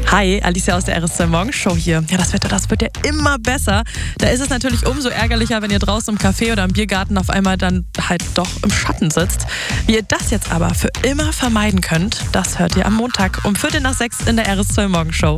Hi, Alicia aus der RS2 Morgenshow hier. Ja, das Wetter, das wird ja immer besser. Da ist es natürlich umso ärgerlicher, wenn ihr draußen im Café oder im Biergarten auf einmal dann halt doch im Schatten sitzt. Wie ihr das jetzt aber für immer vermeiden könnt, das hört ihr am Montag um 5:45 in der RS2 Morgenshow.